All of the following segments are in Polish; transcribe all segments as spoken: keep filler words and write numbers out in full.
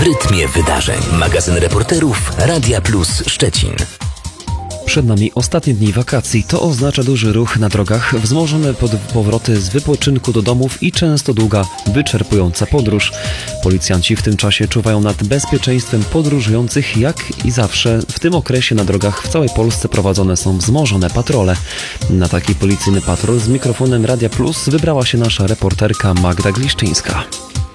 W rytmie wydarzeń. Magazyn reporterów Radia Plus Szczecin. Przed nami ostatnie dni wakacji. To oznacza duży ruch na drogach, wzmożone pod powroty z wypoczynku do domów i często długa, wyczerpująca podróż. Policjanci w tym czasie czuwają nad bezpieczeństwem podróżujących, jak i zawsze w tym okresie na drogach w całej Polsce prowadzone są wzmożone patrole. Na taki policyjny patrol z mikrofonem Radia Plus wybrała się nasza reporterka Magda Gliszczyńska.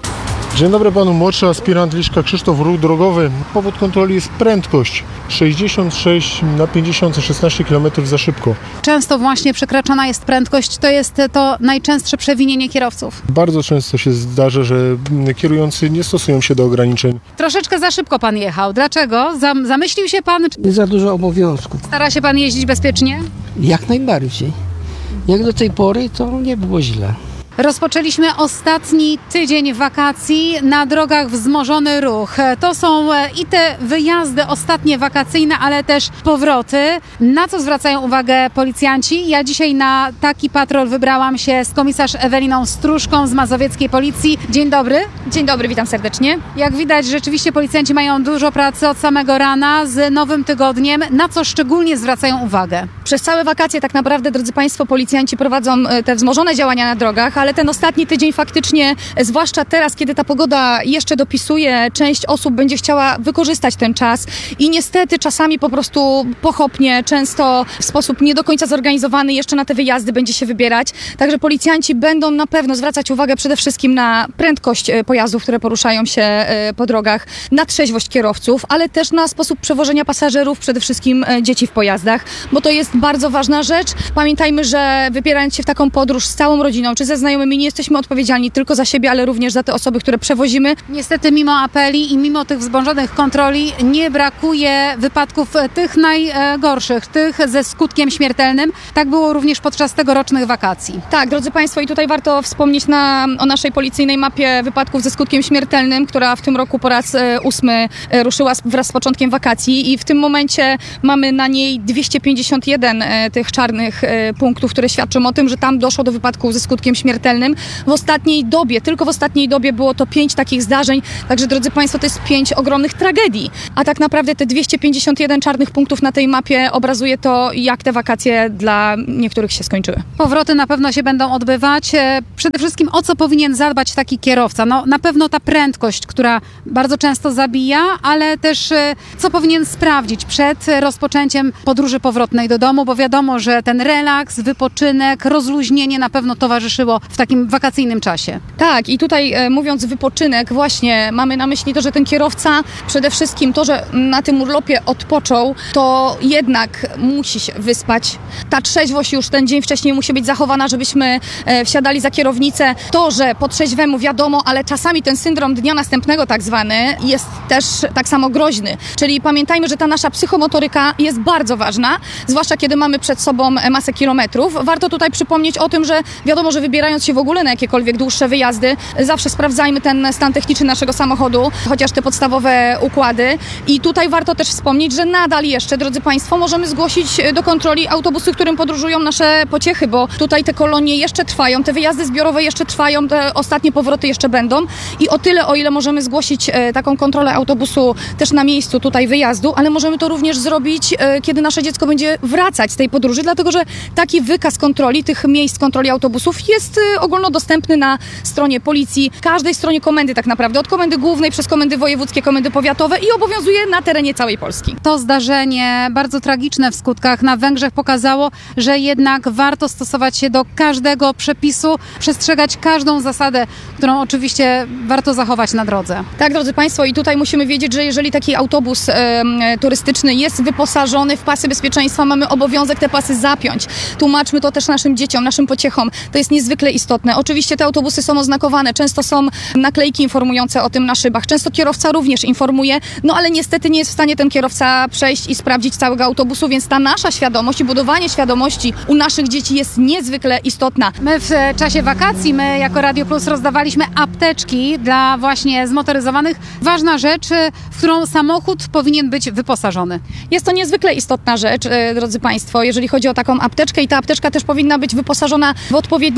Dzień dobry panu, młodszy aspirant Liszka Krzysztof, ruch drogowy. Powód kontroli jest prędkość sześćdziesiąt sześć na pięćdziesiąt, szesnaście kilometrów za szybko. Często właśnie przekraczana jest prędkość, to jest to najczęstsze przewinienie kierowców. Bardzo często się zdarza, że kierujący nie stosują się do ograniczeń. Troszeczkę za szybko pan jechał. Dlaczego? Zam- zamyślił się pan? Nie za dużo obowiązków. Stara się pan jeździć bezpiecznie? Jak najbardziej. Jak do tej pory, to nie było źle. Rozpoczęliśmy ostatni tydzień wakacji, na drogach wzmożony ruch. To są i te wyjazdy ostatnie wakacyjne, ale też powroty. Na co zwracają uwagę policjanci? Ja dzisiaj na taki patrol wybrałam się z komisarz Eweliną Stróżką z mazowieckiej policji. Dzień dobry. Dzień dobry, witam serdecznie. Jak widać, rzeczywiście policjanci mają dużo pracy od samego rana z nowym tygodniem. Na co szczególnie zwracają uwagę? Przez całe wakacje tak naprawdę, drodzy Państwo, policjanci prowadzą te wzmożone działania na drogach, ale ten ostatni tydzień faktycznie, zwłaszcza teraz, kiedy ta pogoda jeszcze dopisuje, część osób będzie chciała wykorzystać ten czas i niestety czasami po prostu pochopnie, często w sposób nie do końca zorganizowany jeszcze na te wyjazdy będzie się wybierać. Także policjanci będą na pewno zwracać uwagę przede wszystkim na prędkość pojazdów, które poruszają się po drogach, na trzeźwość kierowców, ale też na sposób przewożenia pasażerów, przede wszystkim dzieci w pojazdach, bo to jest bardzo ważna rzecz. Pamiętajmy, że wybierając się w taką podróż z całą rodziną czy ze znajomymi, nie jesteśmy odpowiedzialni tylko za siebie, ale również za te osoby, które przewozimy. Niestety mimo apeli i mimo tych wzmożonych kontroli nie brakuje wypadków tych najgorszych, tych ze skutkiem śmiertelnym. Tak było również podczas tegorocznych wakacji. Tak, drodzy Państwo, i tutaj warto wspomnieć na, o naszej policyjnej mapie wypadków ze skutkiem śmiertelnym, która w tym roku po raz ósmy ruszyła wraz z początkiem wakacji i w tym momencie mamy na niej dwieście pięćdziesiąt jeden tych czarnych punktów, które świadczą o tym, że tam doszło do wypadków ze skutkiem śmiertelnym. W ostatniej dobie, tylko w ostatniej dobie było to pięć takich zdarzeń, także drodzy Państwo, to jest pięć ogromnych tragedii, a tak naprawdę te dwieście pięćdziesiąt jeden czarnych punktów na tej mapie obrazuje to, jak te wakacje dla niektórych się skończyły. Powroty na pewno się będą odbywać. Przede wszystkim o co powinien zadbać taki kierowca? No na pewno ta prędkość, która bardzo często zabija, ale też co powinien sprawdzić przed rozpoczęciem podróży powrotnej do domu, bo wiadomo, że ten relaks, wypoczynek, rozluźnienie na pewno towarzyszyło w takim wakacyjnym czasie. Tak, i tutaj e, mówiąc wypoczynek, właśnie mamy na myśli to, że ten kierowca przede wszystkim to, że na tym urlopie odpoczął, to jednak musi się wyspać. Ta trzeźwość już ten dzień wcześniej musi być zachowana, żebyśmy e, wsiadali za kierownicę. To, że po trzeźwemu wiadomo, ale czasami ten syndrom dnia następnego tak zwany jest też tak samo groźny. Czyli pamiętajmy, że ta nasza psychomotoryka jest bardzo ważna, zwłaszcza kiedy mamy przed sobą masę kilometrów. Warto tutaj przypomnieć o tym, że wiadomo, że wybierając się w ogóle na jakiekolwiek dłuższe wyjazdy, zawsze sprawdzajmy ten stan techniczny naszego samochodu, chociaż te podstawowe układy. I tutaj warto też wspomnieć, że nadal jeszcze, drodzy Państwo, możemy zgłosić do kontroli autobusy, którym podróżują nasze pociechy, bo tutaj te kolonie jeszcze trwają, te wyjazdy zbiorowe jeszcze trwają, te ostatnie powroty jeszcze będą. I o tyle, o ile możemy zgłosić taką kontrolę autobusu też na miejscu tutaj wyjazdu, ale możemy to również zrobić, kiedy nasze dziecko będzie wracać z tej podróży, dlatego że taki wykaz kontroli, tych miejsc kontroli autobusów jest ogólnodostępny na stronie policji, każdej stronie komendy tak naprawdę, od komendy głównej przez komendy wojewódzkie, komendy powiatowe i obowiązuje na terenie całej Polski. To zdarzenie bardzo tragiczne w skutkach na Węgrzech pokazało, że jednak warto stosować się do każdego przepisu, przestrzegać każdą zasadę, którą oczywiście warto zachować na drodze. Tak, drodzy Państwo, i tutaj musimy wiedzieć, że jeżeli taki autobus e, turystyczny jest wyposażony w pasy bezpieczeństwa, mamy obowiązek te pasy zapiąć. Tłumaczmy to też naszym dzieciom, naszym pociechom. To jest niezwykle istotne. Oczywiście te autobusy są oznakowane, często są naklejki informujące o tym na szybach, często kierowca również informuje, no ale niestety nie jest w stanie ten kierowca przejść i sprawdzić całego autobusu, więc ta nasza świadomość i budowanie świadomości u naszych dzieci jest niezwykle istotna. My w czasie wakacji, my jako Radio Plus rozdawaliśmy apteczki dla właśnie zmotoryzowanych. Ważna rzecz, w którą samochód powinien być wyposażony. Jest to niezwykle istotna rzecz, drodzy Państwo, jeżeli chodzi o taką apteczkę i ta apteczka też powinna być wyposażona w odpowiedni sposób.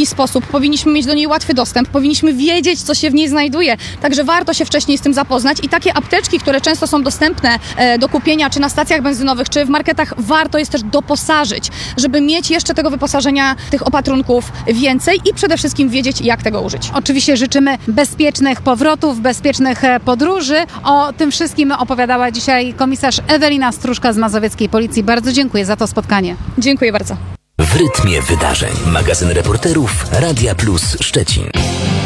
powinniśmy mieć do niej łatwy dostęp, powinniśmy wiedzieć, co się w niej znajduje, także warto się wcześniej z tym zapoznać i takie apteczki, które często są dostępne e, do kupienia, czy na stacjach benzynowych, czy w marketach, warto jest też doposażyć, żeby mieć jeszcze tego wyposażenia, tych opatrunków więcej i przede wszystkim wiedzieć, jak tego użyć. Oczywiście życzymy bezpiecznych powrotów, bezpiecznych e, podróży. O tym wszystkim opowiadała dzisiaj komisarz Ewelina Stróżka z Mazowieckiej Policji. Bardzo dziękuję za to spotkanie. Dziękuję bardzo. W rytmie wydarzeń. Magazyn reporterów Radia Plus Szczecin.